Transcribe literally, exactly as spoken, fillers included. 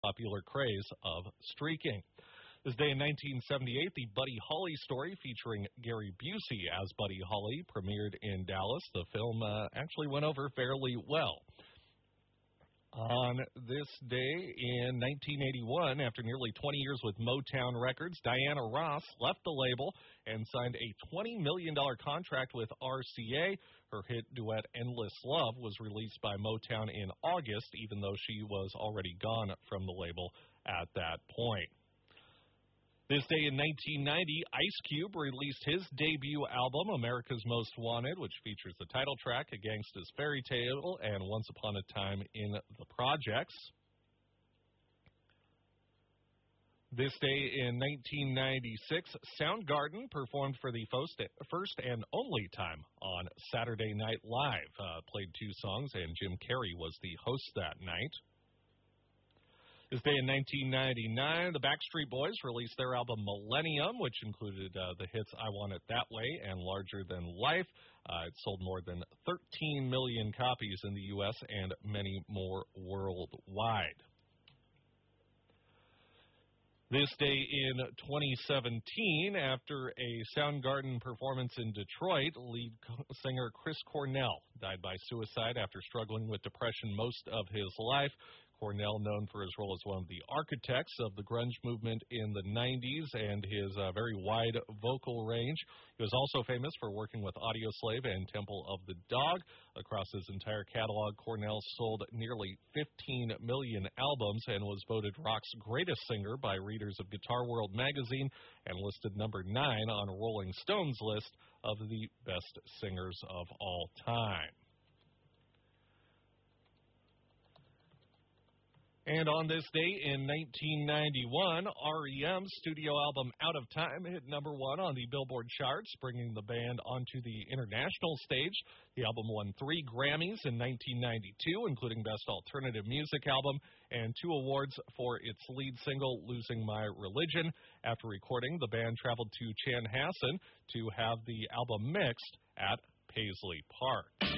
popular craze of streaking. This day in nineteen seventy-eight, the Buddy Holly story featuring Gary Busey as Buddy Holly premiered in Dallas. The film uh, actually went over fairly well. On this day in nineteen eighty-one, after nearly twenty years with Motown Records, Diana Ross left the label and signed a twenty million dollars contract with R C A. Her hit duet Endless Love was released by Motown in August, even though she was already gone from the label at that point. This day in nineteen ninety, Ice Cube released his debut album, America's Most Wanted, which features the title track, A Gangsta's Fairy Tale, and Once Upon a Time in the Projects. This day in nineteen ninety-six, Soundgarden performed for the first and only time on Saturday Night Live. Uh, played two songs, and Jim Carrey was the host that night. This day in nineteen ninety-nine, the Backstreet Boys released their album Millennium, which included uh, the hits I Want It That Way and Larger Than Life. Uh, it sold more than thirteen million copies in the U S and many more worldwide. This day in twenty seventeen, after a Soundgarden performance in Detroit, lead singer Chris Cornell died by suicide after struggling with depression most of his life. Cornell, known for his role as one of the architects of the grunge movement in the nineties and his uh, very wide vocal range. He was also famous for working with Audioslave and Temple of the Dog. Across his entire catalog, Cornell sold nearly fifteen million albums and was voted rock's greatest singer by readers of Guitar World magazine and listed number nine on Rolling Stone's list of the best singers of all time. And on this day in nineteen ninety-one, R E M's studio album Out of Time hit number one on the Billboard charts, bringing the band onto the international stage. The album won three Grammys in nineteen ninety-two, including Best Alternative Music Album, and two awards for its lead single, Losing My Religion. After recording, the band traveled to Chanhassen to have the album mixed at Paisley Park.